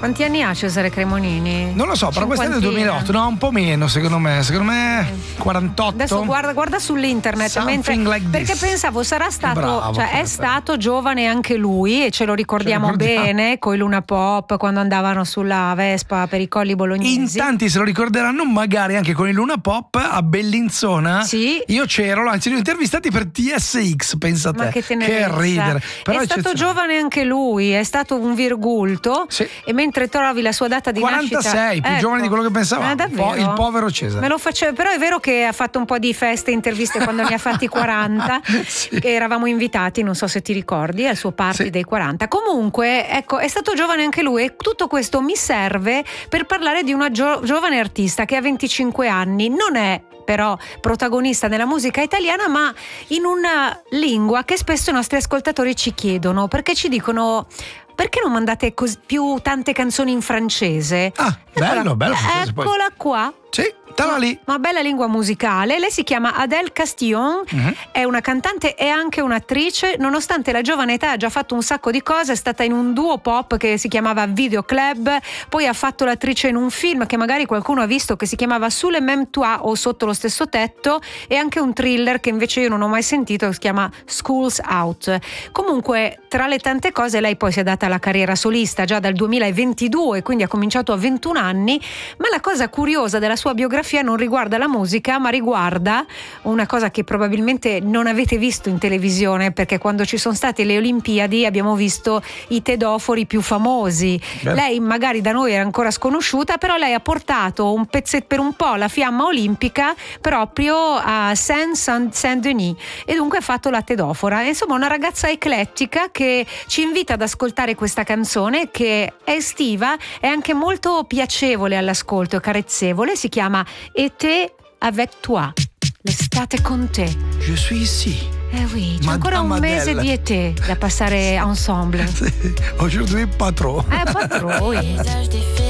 Quanti anni ha Cesare Cremonini? Non lo so, però quest'anno è del 2008, no, un po' meno secondo me 48. Adesso guarda sull'internet perché pensavo sarà stato, bravo, è stato giovane anche lui, e ce lo ricordiamo bene con i Luna Pop quando andavano sulla Vespa per i colli bolognesi. In tanti se lo ricorderanno magari anche con i Luna Pop a Bellinzona. Sì. Io c'ero, anzi li ho intervistati per TSX, pensa a te. Ma che tenerezza. Ridere. Però è stato giovane anche lui, è stato un virgulto, sì. E mentre trovi la sua data di 46, nascita, più giovane di quello che pensavamo. Il povero Cesare. Me lo faceva, però è vero che ha fatto un po' di feste e interviste quando ne ha fatti 40. Sì. Eravamo invitati, non so se ti ricordi, al suo party dei 40. Comunque, ecco, è stato giovane anche lui, e tutto questo mi serve per parlare di una giovane artista che ha 25 anni, non è però protagonista nella musica italiana, ma in una lingua che spesso i nostri ascoltatori ci chiedono, perché ci dicono: perché non mandate più tante canzoni in francese? Bello francese. Eccola qua. Sì, stava lì. Una bella lingua musicale. Lei si chiama Adèle Castillon, è una cantante e anche un'attrice. Nonostante la giovane età ha già fatto un sacco di cose. È stata in un duo pop che si chiamava Video Club, poi ha fatto l'attrice in un film che magari qualcuno ha visto, che si chiamava Sous le mêmes toits, o Sotto lo stesso tetto, e anche un thriller che invece io non ho mai sentito, che si chiama Schools Out. Comunque, tra le tante cose, lei poi si è data alla carriera solista già dal 2022, quindi ha cominciato a 21 anni. Ma la cosa curiosa della sua biografia non riguarda la musica, ma riguarda una cosa che probabilmente non avete visto in televisione, perché quando ci sono state le Olimpiadi abbiamo visto i tedofori più famosi. Lei magari da noi era ancora sconosciuta, però lei ha portato un pezzetto per un po' la fiamma olimpica proprio a Saint-Denis, e dunque ha fatto la tedofora. Insomma, una ragazza eclettica che ci invita ad ascoltare questa canzone, che è estiva, è anche molto piacevole all'ascolto e carezzevole. Si chiama Été avec toi, l'estate con te. Je suis ici. Oui, c'è ancora un mese di été da passare ensemble. Aujourd'hui pas trop. Pas trop, oui.